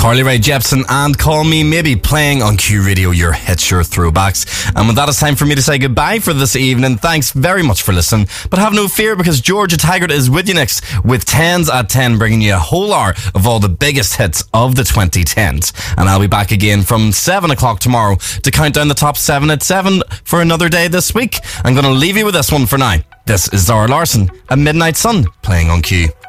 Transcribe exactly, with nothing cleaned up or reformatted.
Carly Rae Jepsen and Call Me Maybe playing on Q Radio, your hits, your throwbacks. And with that, it's time for me to say goodbye for this evening. Thanks very much for listening. But have no fear, because Georgia Taggart is with you next with tens at ten, bringing you a whole hour of all the biggest hits of the twenty tens. And I'll be back again from seven o'clock tomorrow to count down the top seven at seven for another day this week. I'm going to leave you with this one for now. This is Zara Larson, A Midnight Sun, playing on Q.